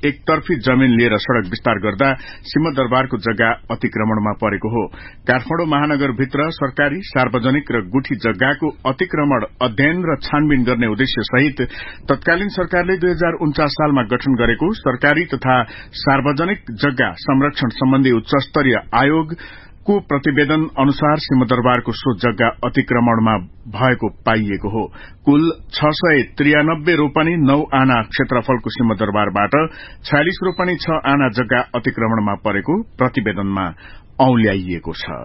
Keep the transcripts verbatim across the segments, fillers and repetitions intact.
एकतर्फी जमीन लिएर सड़क विस्तार गर्दा सिंहदरबारको जग्गा अतिक्रमणमा परेको हो। काठमाडौँ महानगरभित्र सरकारी, सार्वजनिक र गुठी जग्गाको अतिक्रमण अध्ययन र छानबिन गर्ने उद्देश्य सहित तत्कालीन सरकारले दुई हजार उन्चास सालमा गठन गरेको सरकारी तथा सार्वजनिक जग्गा संरक्षण सम्बन्धी उच्चस्तरीय आयोग को प्रतिवेदन अनुसार सिंहदरबारको सो जग्गा अतिक्रमणमा भएको पाइएको हो। कुल छ सय त्रियानब्बे रोपनी नौ आना क्षेत्रफलको सिंहदरबारबाट छयालिस रोपनी छ आना जग्गा अतिक्रमणमा परेको प्रतिवेदनमा औल्याइएको छ।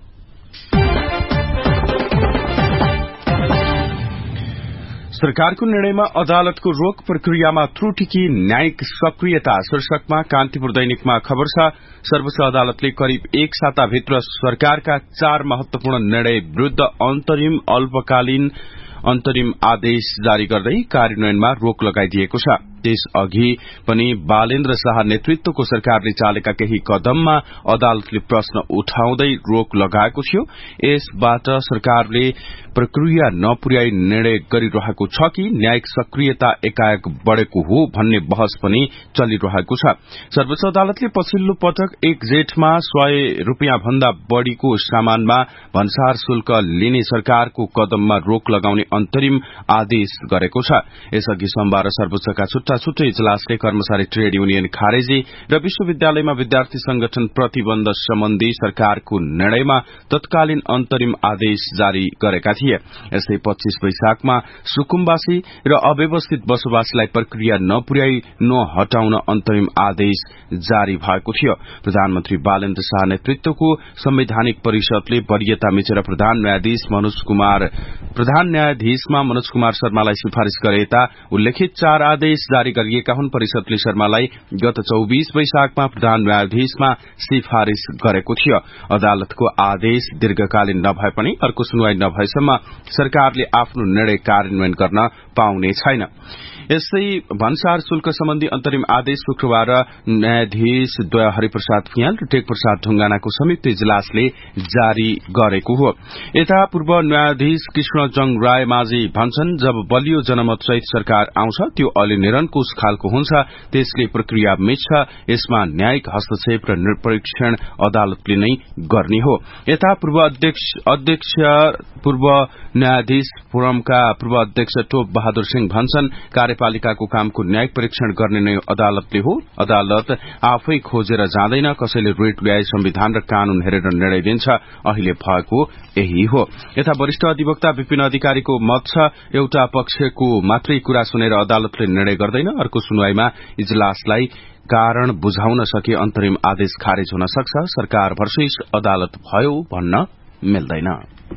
सरकारको निर्णयमा अदालतको रोक प्रक्रियामा त्रुटिकी न्यायिक सक्रियता शीर्षकमा कान्तिपुर दैनिकमा खबर छ। सर्वोच्च अदालतले करिब एक साताभित्र सरकारका चार महत्वपूर्ण निर्णय विरूद्ध अन्तरिम अल्पकालीन अन्तरिम आदेश जारी गर्दै कार्यान्वयनमा रोक लगाइदिएको छ। त्यसअघि पनि बालेन्द्र शाह नेतृत्वको सरकारले चालेका केही कदममा अदालतले प्रश्न उठाउँदै रोक लगाएको थियो। यसबाट सरकारले प्रक्रिया नपुर्याई निर्णय गरिरहेको छ कि न्यायिक सक्रियता एकाएक बढ़ेको हो भन्ने बहस पनि चलिरहेको छ। सर्वोच्च अदालतले पछिल्लो पटक एक जेठमा सय रूपियाँ भन्दा बढ़ीको सामानमा भन्सार शुल्क लिने सरकारको कदममा रोक लगाउने अन्तरिम आदेश गरेको छ। यसअघि सोमबार सर्वोच्चका छुट्टा छुट्टै इजलासले कर्मचारी ट्रेड युनियन खारेजी र विश्वविद्यालयमा विद्यार्थी संगठन प्रतिबन्ध सम्बन्धी सरकारको निर्णयमा तत्कालीन अन्तरिम आदेश जारी गरेका थिए। यस्तै पच्चीस वैशाखमा सुकुम्बासी र अव्यवस्थित बसोबासीलाई प्रक्रिया नपुर्याई नहटाउन अन्तरिम आदेश जारी भएको थियो। प्रधानमन्त्री बालेन्द्र शाह नेतृत्वको संवैधानिक परिषदले वरियता मिचेर प्रधान न्यायाधीश मनोज कुमार प्रधान न्यायाधीशमा मनोज कुमार शर्मालाई सिफारिश गरेता उल्लेखित चार आदेश जारी गरिएका हुन्। परिषदले शर्मालाई गत चौबीस वैशाखमा प्रधान न्यायाधीशमा सिफारिश गरेको थियो। अदालतको आदेश दीर्घकालीन नभए पनि अर्को सुनवाई नभएसम्म सरकारले आफ्नो निर्णय कार्यान्वयन गर्न पाउने छैन। यसै भन्सार शुल्क सम्बन्धी अन्तरिम आदेश शुक्रबार न्यायाधीश द्वय हरिप्रसाद पियाल र टेक प्रसाद ढुंगानाको संयुक्त इजलासले जारी गरेको हो। यता पूर्व न्यायाधीश कृष्ण जंग राय माझी भन्छन्, जब बलियो जनमत सहित सरकार आउँछ त्यो अलि निरङ्कुश खालको हुन्छ, त्यसले प्रक्रिया मिच्छ, यसमा न्यायिक हस्तक्षेप र निरीक्षण अदालतले नै गर्ने हो। यता पूर्व अध्यक्ष अध्यक्ष पूर्व न्यायाधीश फोरमका पूर्व अध्यक्ष टोप बहादुर सिंह भन्छन्, कार्यपालिकाको कामको न्यायिक परीक्षण गर्ने नै अदालतले हो। अदालत आफै खोजेर जाँदैन, कसैले रिट ल्याई संविधान र कानून हेरेर निर्णय दिन्छ। अहिले भएको यही हो। यता वरिष्ठ अधिवक्ता विपिन अधिकारीको मत छ, एउटा पक्षको मात्रै कुरा सुनेर अदालतले निर्णय गर्दैन। अर्को सुनवाईमा इजलासलाई कारण बुझाउन सके अन्तरिम आदेश खारेज हुन सक्छ। सरकार भर्सेस अदालत भयो भन्न मिल्दैन।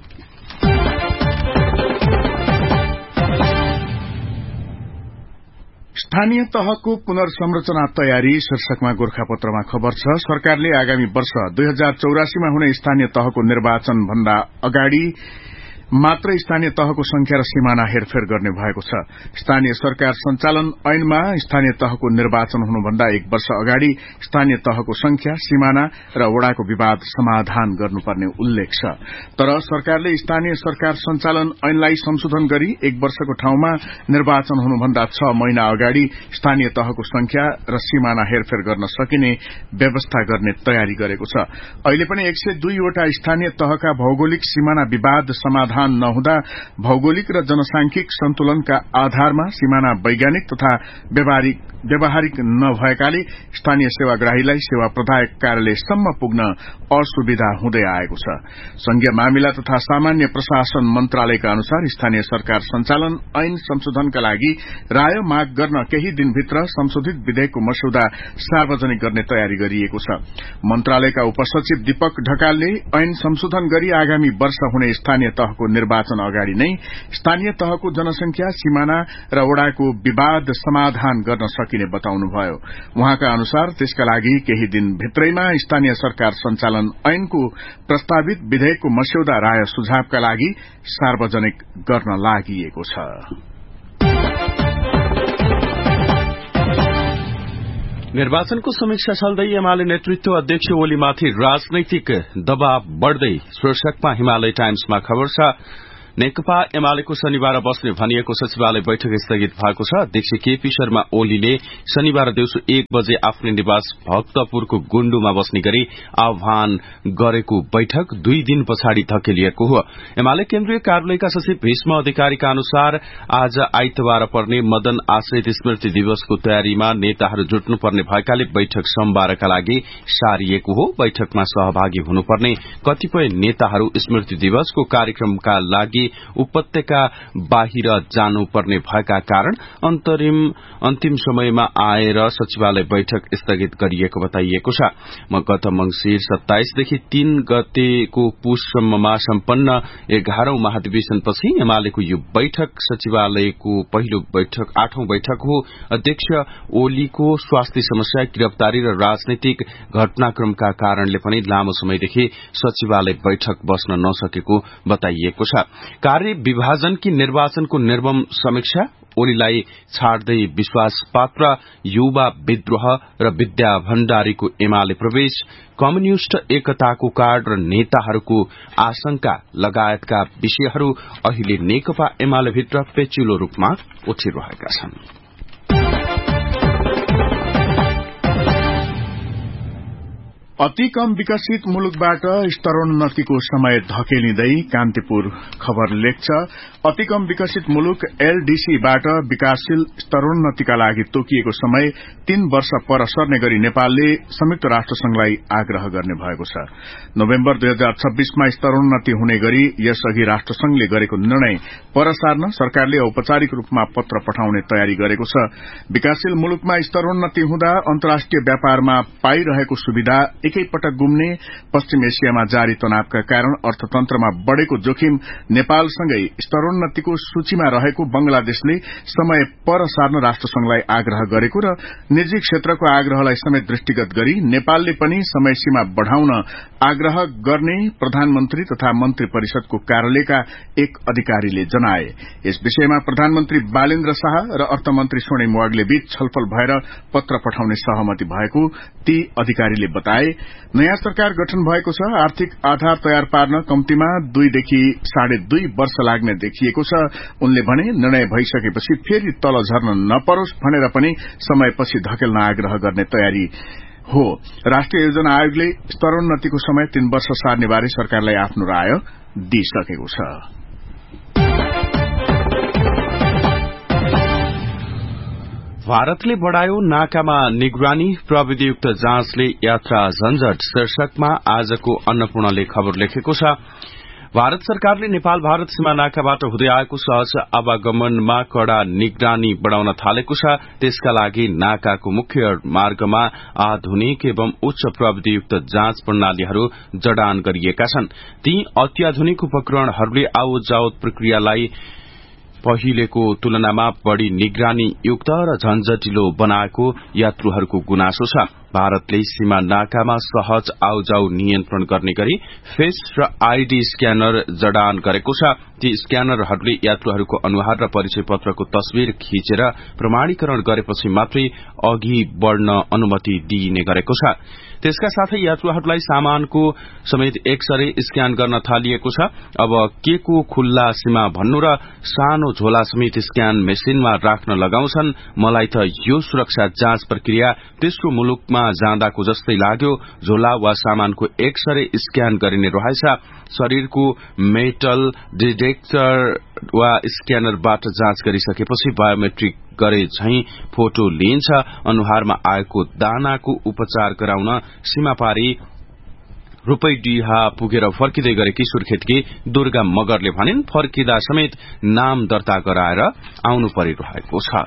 स्थानीय तहको पुनर्संरचना तयारी शीर्षकमा गोर्खापत्रमा खबर छ। सरकारले आगामी वर्ष दुई हजार चौरासीमा हुने स्थानीय तहको निर्वाचन भन्दा अगाडि मात्र स्थानीय तहको संख्या र सीमाना हेरफेर गर्ने भएको छ। स्थानीय सरकार संचालन ऐनमा स्थानीय तहको निर्वाचन हुनुभन्दा एक वर्ष अगाडि स्थानीय तहको संख्या, सीमाना र वडाको विवाद समाधान गर्नुपर्ने उल्लेख छ। तर सरकारले स्थानीय सरकार संचालन ऐनलाई संशोधन गरी एक वर्षको ठाउँमा निर्वाचन हुनुभन्दा छ महिना अगाडि स्थानीय तहको संख्या र सीमाना हेरफेर गर्न सकिने व्यवस्था गर्ने तयारी गरेको छ। अहिले पनि एक सय दुईवटा स्थानीय तहका भौगोलिक सीमाना विवाद समाधान नहुँदा भौगोलिक र जनसांख्यिक सन्तुलनका आधारमा सीमाना वैज्ञानिक तथा व्यावहारिक नभएकाले स्थानीय सेवाग्राहीलाई सेवा प्रदायक कार्यालयसम्म पुग्न असुविधा हुँदै आएको छ। संघीय मामिला तथा सामान्य प्रशासन मन्त्रालयका अनुसार स्थानीय सरकार संचालन ऐन संशोधनका लागि राय माग गर्न केही दिनभित्र संशोधित विधेयकको मस्यौदा सार्वजनिक गर्ने तयारी गरिएको छ। मन्त्रालयका उपसचिव दीपक ढकालले ऐन संशोधन गरी आगामी वर्ष हुने स्थानीय तहको निर्वाचन अगाडि नै स्थानीय तहको जनसंख्या, सीमाना र वडाको विवाद समाधान गर्न सकिने बताउनुभयो। उहाँका अनुसार त्यसका लागि केही दिन भित्रैमा स्थानीय सरकार संचालन ऐनको प्रस्तावित विधेयकको मस्यौदा राय सुझावका लागि सार्वजनिक गर्न लागिएको छ। निर्वाचनको समीक्षा चल्दै एमाले नेतृत्व अध्यक्ष ओलीमाथि राजनैतिक दबाव बढ़दै शीर्षकमा हिमालय टाइम्समा खबर छ। नेकपा एमालेको शनिबार बस्ने भनिएको सचिवालय बैठक स्थगित भएको छ। अध्यक्ष केपी शर्मा ओलीले शनिबार दिउँसो एक बजे आफ्नो निवास भक्तपुरको गुण्डुमा बस्ने गरी आह्वान गरेको बैठक दुई दिन पछाडि धकेलिएको हो। एमाले केन्द्रीय कार्यालयका सचिव भीष्म अधिकारीका अनुसार आज आइतबार पर्ने मदन आश्रित स्मृति दिवसको तयारीमा नेताहरू जुट्नुपर्ने भएकाले बैठक सोमबारका लागि सारिएको हो। बैठकमा सहभागी हुनुपर्ने कतिपय नेताहरू स्मृति दिवसको कार्यक्रमका लागि उपत्यका बाहिर जानुपर्ने भएका कारण अन्तरिम अन्तिम समयमा आएर सचिवालय बैठक स्थगित गरिएको बताइएको छ। गत मंसिर सत्ताइसदेखि तीन गतेको पुससम्ममा सम्पन्न एघारौं महाधिवेशनपछि एमालेको यो बैठक सचिवालयको पहिलो बैठक आठौं बैठक हो। अध्यक्ष ओलीको स्वास्थ्य समस्या, गिरफ्तारी र राजनैतिक घटनाक्रमका कारणले पनि लामो समयदेखि सचिवालय बैठक बस्न नसकेको बताइएको छ। कार्य विभाजनकी निर्वाचनको निर्मम समीक्षा, ओलीलाई छाड्दै विश्वास पात्र, युवा विद्रोह र विद्या भण्डारीको एमाले प्रवेश, कम्युनिष्ट एकताको कार्ड र नेताहरूको आशंका लगायतका विषयहरू अहिले नेकपा एमालेभित्र पेचिलो रूपमा उठिरहेका छन्। अति कम विकसित मुलुकबाट स्तरोन्नतिको समय धकेलिँदै कान्तिपुर खबर लेख्छ। अति कम विकसित मुलुक एलडीसीबाट विकासशील स्तरोन्नतिका लागि तोकिएको समय तीन वर्ष पर सर्ने गरी नेपालले संयुक्त राष्ट्रसंघलाई आग्रह गर्ने भएको छ। नोभेम्बर दुई हजार छब्बीसमा स्तरोन्नति हुने गरी यसअघि राष्ट्रसंघले गरेको निर्णय पर सार्न सरकारले औपचारिक रूपमा पत्र पठाउने तयारी गरेको छ। विकासशील मुलुकमा स्तरोन्नति हुँदा अन्तर्राष्ट्रिय व्यापारमा पाइरहेको सुविधा एकैपटक गुम्ने, पश्चिम एशियामा जारी तनावका कारण अर्थतन्त्रमा बढ़ेको जोखिम, नेपालसँगै स्तरोन्नतिको सूचीमा रहेको बंगलादेशले समय पर सार्न राष्ट्रसंघलाई आग्रह गरेको र निजी क्षेत्रको आग्रहलाई समेत दृष्टिगत गरी नेपालले पनि समय सीमा बढ़ाउन आग्रह गर्ने प्रधानमन्त्री तथा मन्त्री परिषदको कार्यालयका एक अधिकारीले जनाए। यस विषयमा प्रधानमन्त्री बालेन्द्र शाह र अर्थमन्त्री स्वर्णिम वाग्ले बीच छलफल भएर पत्र पठाउने सहमति भएको ती अधिकारीले बताए। नयाँ सरकार गठन भएको छ। आर्थिक आधार तयार पार्न कम्तीमा दुईदेखि साढे दुई वर्ष लाग्ने देखिएको छ। उनले भने निर्णय भइसकेपछि फेरि तल झर्न नपरोस् भनेर पनि समयपछि धकेल्न आग्रह गर्ने तयारी हो। राष्ट्रिय योजना आयोगले स्तरोन्नतिको समय तीन वर्ष सार्ने बारे सरकारलाई आफ्नो राय दिइसकेको छ। भारतले बढ़ायो नाकामा निगरानी, प्रविधियुक्त जाँचले यात्रा झन्झट शीर्षकमा आजको अन्नपूर्णले खबर लेखेको छ। भारत सरकारले नेपाल भारत सीमा नाकाबाट हुँदै आएको सहज आवागमनमा कड़ा निगरानी बढ़ाउन थालेको छ। त्यसका लागि नाकाको मुख्य मार्गमा आधुनिक एवं उच्च प्रविधियुक्त जाँच प्रणालीहरू जडान गरिएका छन्। ती अत्याधुनिक उपकरणहरूले आवत जावत प्रक्रियालाई पहिलेको तुलनामा बढ़ी निगरानी युक्त र झन्झटिलो बनाएको यात्रुहरूको गुनासो छ। भारतले सीमा नाकामा सहज आउजाउ नियन्त्रण गर्ने गरी फेस र आईडी स्क्यानर जडान गरेको छ। ती स्क्यानरहरूले यात्रुहरूको अनुहार र परिचय पत्रको तस्विर खिचेर प्रमाणीकरण गरेपछि मात्रै अघि बढ़न अनुमति दिइने गरेको छ। त्यसका साथै यात्रुहरूलाई सामानको समेत एक्सरे स्क्यान गर्न थालिएको छ। अब के को खुल्ला सीमा भन्नु र सानो झोला समेत स्क्यान मेसिनमा राख्न लगाउँछन्। मलाई त यो सुरक्षा जाँच प्रक्रिया तेस्रो मुलुकमा जाँदाको जस्तै लाग्यो। झोला वा सामानको एक्सरे स्क्यान गरिने रहेछ। शरीरको मेटल डिटेक्टर वा स्क्यानरबाट जाँच गरिसकेपछि बायोमेट्रिक गरे झैं फोटो लिइन्छ। अनुहारमा आएको दानाको उपचार गराउन सीमापारी रूपैडीहा पुगेर फर्किँदै गरेकी सुर्खेतकी दुर्गा मगरले भनिन्, फर्किँदा समेत नाम दर्ता गराएर आउनु परिरहेको छ।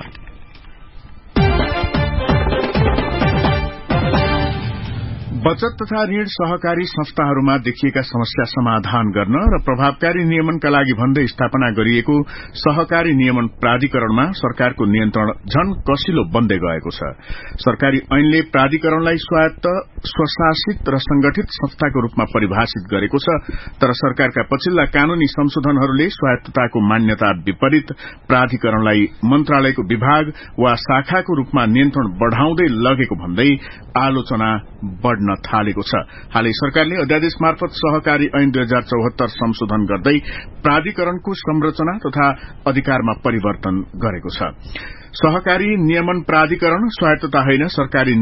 बचत तथा ऋण सहकारी संस्थाहरूमा देखिएका समस्या समाधान गर्न र प्रभावकारी नियमनका लागि भन्दै स्थापना गरिएको सहकारी नियमन प्राधिकरणमा सरकारको नियन्त्रण झन कसिलो बन्दै गएको छ। सरकारी ऐनले प्राधिकरणलाई स्वायत्त, स्वशासित र संगठित संस्थाको रूपमा परिभाषित गरेको छ। तर सरकारका पछिल्ला कानूनी संशोधनहरूले स्वायत्तताको मान्यता विपरीत प्राधिकरणलाई मन्त्रालयको विभाग वा शाखाको रूपमा नियन्त्रण बढ़ाउँदै लगेको भन्दै आलोचना बढ़न थालेको छ। हालै सरकारले अध्यादेश मार्फत सहकारी ऐन दुई हजार चौहत्तर संशोधन गर्दै प्राधिकरणको संरचना तथा अधिकारमा परिवर्तन गरेको छ। सहकारी नियमन प्राधिकरण स्वायत्तता होइन सरकारी